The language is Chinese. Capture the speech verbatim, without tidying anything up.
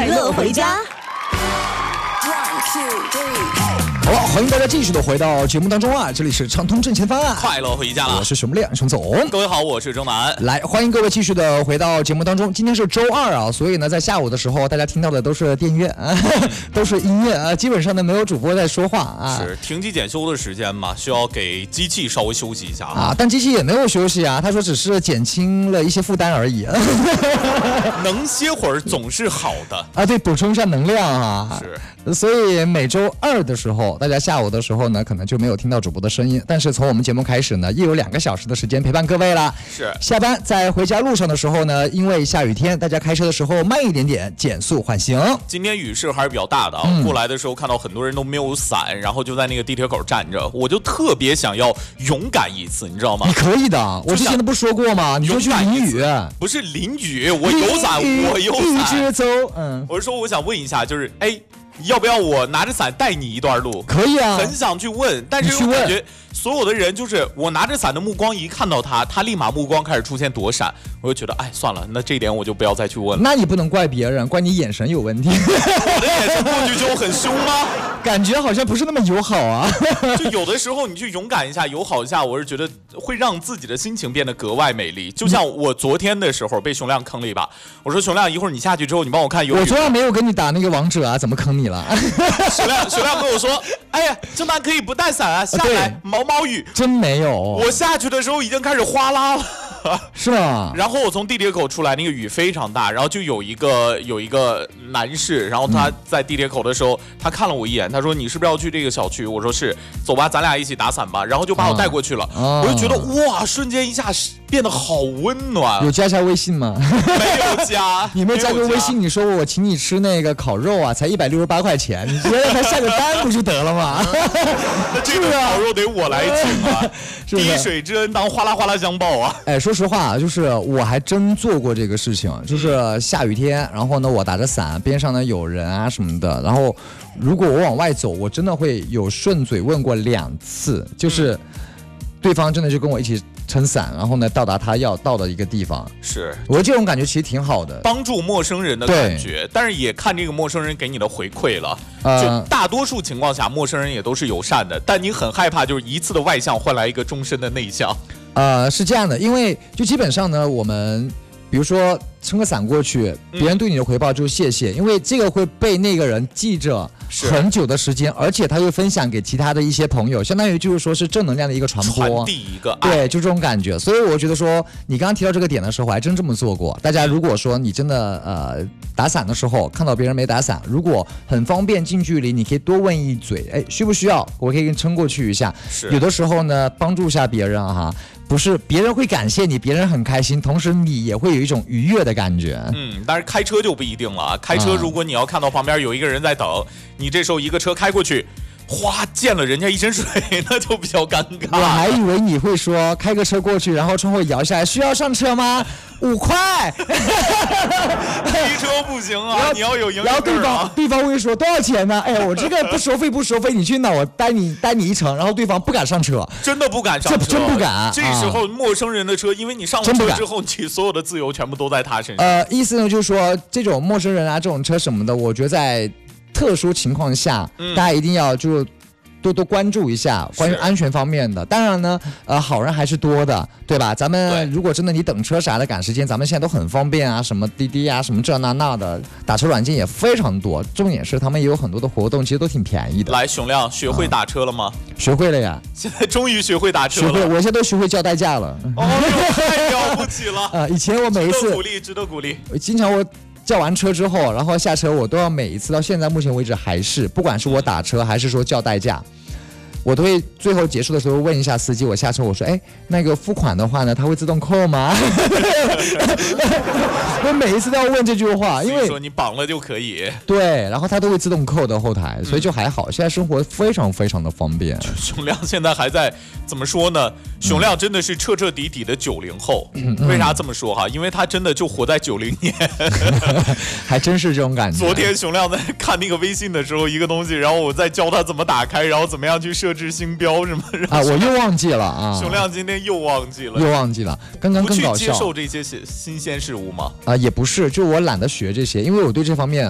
快乐回家。 好了，欢迎大家继续的回到节目当中啊！这里是畅通挣钱方案， 快乐回家了。 我是熊不亮熊总。 各位好，我是周南。 来，欢迎各位继续的回到节目当中。今天是周二啊，所以呢，在下午的时候，大家听到的都是电乐啊，都是音乐啊，基本上呢没有主播在说话啊。 是停机检修的时间嘛，需要给机器稍微休息一下啊。 啊，但机器也没有休息啊，他说只是减轻了一些负担而已。 能歇会儿总是好的啊，对，补充一下能量啊。 是。 所以每周二的时候，大家下午的时候呢，可能就没有听到主播的声音。但是从我们节目开始呢，又有两个小时的时间陪伴各位了。 是。 下班在回家路上的时候呢，因为下雨天，大家开车的时候慢一点点，减速缓行。 今天雨势还是比较大的啊、嗯，过来的时候看到很多人都没有伞，然后就在那个地铁口站着，我就特别想要勇敢一次，你知道吗？ 你可以的，我之前都不说过吗？你说去淋雨， 不是淋雨，我有伞，我有伞。 一直走，嗯， 我是说，我想问一下，就是哎。要不要我拿着伞带你一段路？ 可以啊， 很想去问，但是我感觉所有的人就是我拿着伞的目光一看到他，他立马目光开始出现躲闪，我就觉得哎算了，那这一点我就不要再去问了。 那你不能怪别人，怪你眼神有问题。 我的眼神过去就很凶吗？ 感觉好像不是那么友好啊。 就有的时候你去勇敢一下，友好一下，我是觉得会让自己的心情变得格外美丽。就像我昨天的时候被熊亮坑了一把，我说熊亮，一会儿你下去之后，你帮我看有雨。 我昨晚没有跟你打那个王者啊，怎么坑你了？ 熊亮，熊亮跟我说，哎呀，正南可以不带伞啊，下来毛毛雨。 真没有， 我下去的时候已经开始哗啦了。 是吗？ 然后我从地铁口出来，那个雨非常大，然后就有一个有一个男士，然后他在地铁口的时候，他看了我一眼，他说：“你是不是要去这个小区？”我说：“是。”走吧，咱俩一起打伞吧。然后就把我带过去了。啊、我就觉得哇，瞬间一下变得好温暖。 有加一下微信吗？ 没有加。 你没有加个微信？你说我请你吃那个烤肉啊，才一百六十八块钱，你直接让他下个单不就得了吗？ 那这个烤肉得我来请啊！滴水之恩当哗啦哗啦相报啊！ 哎，说实话，就是我还真做过这个事情，就是下雨天，然后呢，我打着伞，边上呢有人啊什么的，然后如果我往外走，我真的会有顺嘴问过两次，就是对方真的就跟我一起撑伞，然后呢到达他要到的一个地方。 是， 我觉得这种感觉其实挺好的， 帮助陌生人的感觉，但是也看这个陌生人给你的回馈了。 呃、 就大多数情况下，陌生人也都是友善的，但你很害怕就是一次的外向换来一个终身的内向。 呃，是这样的，因为就基本上呢，我们比如说撑个伞过去，别人对你的回报就是谢谢，嗯、因为这个会被那个人记着很久的时间，而且他会分享给其他的一些朋友，相当于就是说是正能量的一个传播， 传递一个爱， 对，就这种感觉。所以我觉得说，你刚刚提到这个点的时候，我还真这么做过。大家如果说你真的呃打伞的时候看到别人没打伞，如果很方便近距离，你可以多问一嘴，哎，需不需要？我可以给你撑过去一下。 是， 有的时候呢，帮助一下别人哈。不是别人会感谢你，别人很开心，同时你也会有一种愉悦的感觉。 嗯，但是开车就不一定了。开车如果你要看到旁边有一个人在等，嗯、你这时候一个车开过去，哗溅了人家一身水，那就比较尴尬。 我还以为你会说开个车过去，然后窗户摇下来，需要上车吗？五块。 骑车不行啊，你要有营业证啊。 然后对方对方会说多少钱呢？哎呀，我这个不收费不收费，你去哪我带你带你一程。然后对方不敢上车， 真的不敢上车， 这真不敢。 这时候陌生人的车，因为你上了车之后，你所有的自由全部都在他身上。 呃，意思呢就是说，这种陌生人啊，这种车什么的，我觉得在特殊情况下，嗯、大家一定要就。多多关注一下关于安全方面的，当然呢，呃，好人还是多的，对吧？咱们如果真的你等车啥的赶时间，咱们现在都很方便啊，什么滴滴啊，什么这那那的，打车软件也非常多。重点是他们也有很多的活动，其实都挺便宜的。 来，熊亮，学会打车了吗？ 嗯、学会了呀， 现在终于学会打车了。 学会，我现在都学会叫代驾了。 哦，太了不起了！ 呃，以前我每一次值得鼓励，值得鼓励。 经常我。叫完车之后，然后下车，我都要每一次到现在目前为止还是，不管是我打车还是说叫代驾，我都会最后结束的时候问一下司机，我下车我说，哎，那个付款的话呢，它会自动扣吗？我每一次都要问这句话，因为说你绑了就可以。 对，然后它都会自动扣的后台，所以就还好。现在生活非常非常的方便。 熊亮现在还在怎么说呢？熊亮真的是彻彻底底的九零后。嗯、为啥这么说哈？因为他真的就活在九零年， 还真是这种感觉。 昨天熊亮在看那个微信的时候，一个东西，然后我在教他怎么打开，然后怎么样去设置星标什么。 啊，我又忘记了啊！ 熊亮今天又忘记了， 又忘记了。刚刚更搞笑。 不去接受这些新鲜事物吗？ 啊、呃，也不是，就我懒得学这些，因为我对这方面